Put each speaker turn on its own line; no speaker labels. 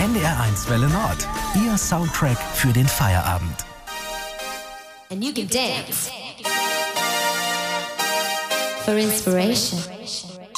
NDR1 Welle Nord. Ihr Soundtrack für den Feierabend.
And you can dance for inspiration.